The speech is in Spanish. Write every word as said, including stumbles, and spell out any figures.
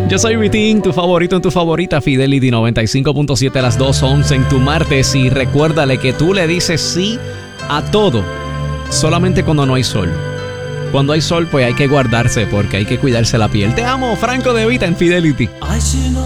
Yo soy Vitín, tu favorito en tu favorita, Fidelity noventa y cinco punto siete a las dos once en tu martes. Y recuérdale que tú le dices sí a todo, solamente cuando no hay sol. Cuando hay sol, pues hay que guardarse porque hay que cuidarse la piel. Te amo, Franco De Vita en Fidelity. I see no